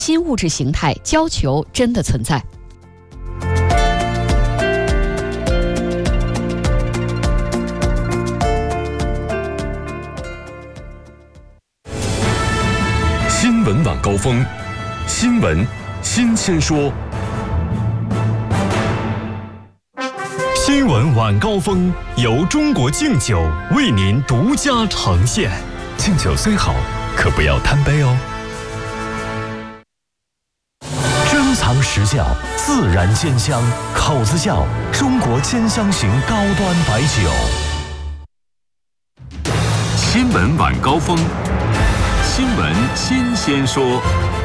新物质形态胶球真的存在。 新闻晚高峰，新闻新鲜说。新闻晚高峰由中国敬酒为您独家呈现。敬酒虽好，可不要贪杯哦。珍藏实窖，自然煎香，口子窖中国煎香型高端白酒。新闻晚高峰，新闻新鲜说。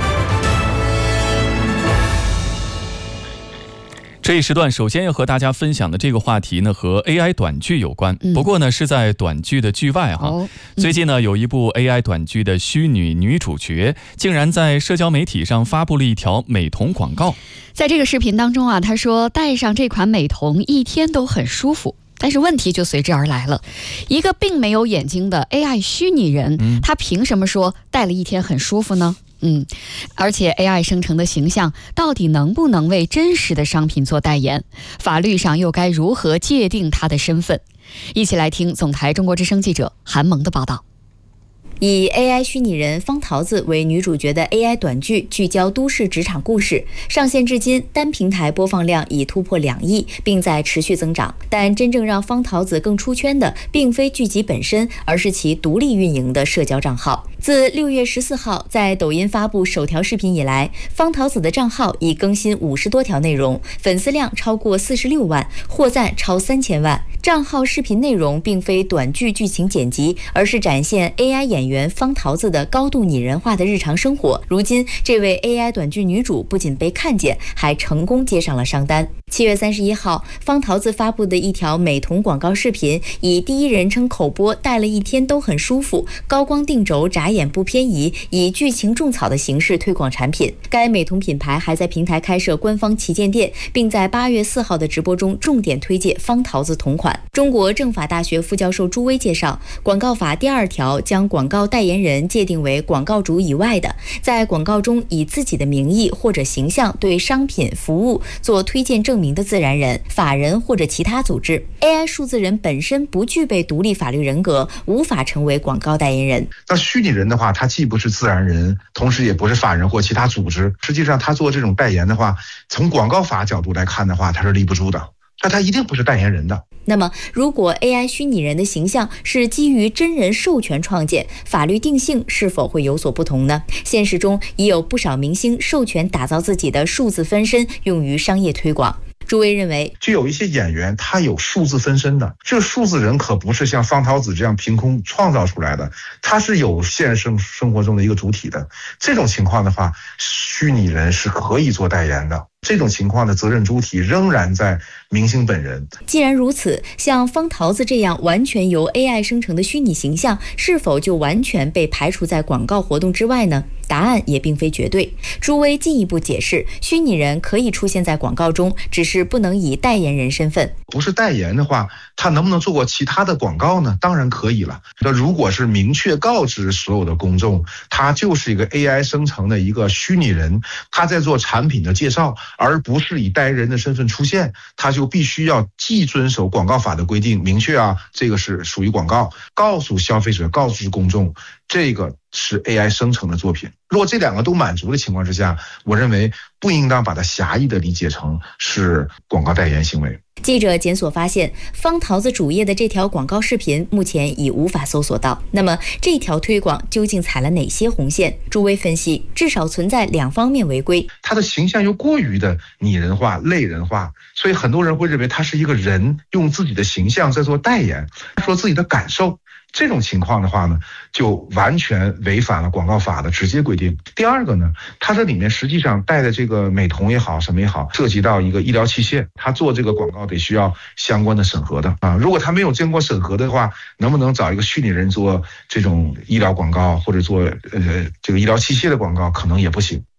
这一时段首先要和大家分享的这个话题呢，和 AI 短剧有关，不过呢是在短剧的剧外哈。最近呢有一部 AI 短剧的虚拟女主角竟然在社交媒体上发布了一条美瞳广告。 在这个视频当中啊，她说戴上这款美瞳一天都很舒服。但是问题就随之而来了，一个并没有眼睛的 AI 虚拟人，他凭什么说戴了一天很舒服呢？而且 AI 生成的形象到底能不能为真实的商品做代言？法律上又该如何界定他的身份？一起来听总台中国之声记者韩萌的报道。 以 AI 虚拟人方桃子为女主角的 AI 短剧聚焦都市职场故事，上线至今单平台播放量已突破2亿，并在持续增长。但真正让方桃子更出圈的并非剧集本身，而是其独立运营的社交账号。自6月14号在抖音发布首条视频以来，方桃子的账号已更新50多条内容，粉丝量超过46万，获赞超3000万。账号视频内容并非短剧剧情剪辑，而是展现 AI 演员方桃子的高度拟人化的日常生活。如今，这位 AI 短剧女主不仅被看见，还成功接上了商单。7月31号，方桃子发布的一条美瞳广告视频，以第一人称口播戴了一天都很舒服，高光定轴眨眼不偏移，以剧情种草的形式推广产品。该美瞳品牌还在平台开设官方旗舰店，并在8月4号的直播中重点推介方桃子同款。中国政法大学副教授朱威介绍，广告法第2条将广告代言人界定为广告主以外的，在广告中以自己的名义或者形象对商品服务做推荐证明的自然人、法人或者其他组织。 AI 数字人本身不具备独立法律人格，无法成为广告代言人。 那虚拟人的话，他既不是自然人，同时也不是法人或其他组织。实际上他做这种代言的话，从广告法角度来看的话，他是立不住的，那他一定不是代言人的。 那么，如果 AI 虚拟人的形象是基于真人授权创建，法律定性是否会有所不同呢？现实中已有不少明星授权打造自己的数字分身，用于商业推广。朱威认为， 就有一些演员他有数字分身的，这个数字人可不是像方桃子这样凭空创造出来的，他是有现实生活中的一个主体的。这种情况的话，虚拟人是可以做代言的。这种情况的责任主体仍然在明星本人。 既然如此，像方桃子这样完全由 AI 生成的虚拟形象，是否就完全被排除在广告活动之外呢？答案也并非绝对。朱威进一步解释，虚拟人可以出现在广告中，只是不能以代言人身份。 不是代言的话，他能不能做过其他的广告呢？当然可以了。那如果是明确告知所有的公众，他就是一个 AI 生成的一个虚拟人，他在做产品的介绍，而不是以代言人的身份出现，他就必须要既遵守广告法的规定，明确这个是属于广告，告诉消费者，告诉公众，这个是 AI 生成的作品。如果这2个都满足的情况之下，我认为不应当把它狭义的理解成是广告代言行为。 记者检索发现，方桃子主页的这条广告视频目前已无法搜索到。那么这条推广究竟踩了哪些红线？朱威分析，至少存在2方面违规。 他的形象又过于的拟人化、类人化，所以很多人会认为他是一个人用自己的形象在做代言，说自己的感受。这种情况的话呢，就完全违反了广告法的直接规定。第二个呢，它这里面实际上带的这个美瞳也好，什么也好，涉及到一个医疗器械，它做这个广告得需要相关的审核的如果它没有经过审核的话，能不能找一个虚拟人做这种医疗广告，或者做这个医疗器械的广告，可能也不行。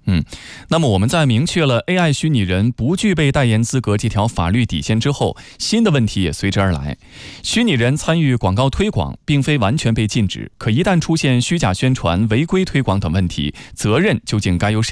那么我们在明确了 AI 虚拟人不具备代言资格这条法律底线之后，新的问题也随之而来。虚拟人参与广告推广并非完全被禁止，可一旦出现虚假宣传、违规推广等问题，责任究竟该由谁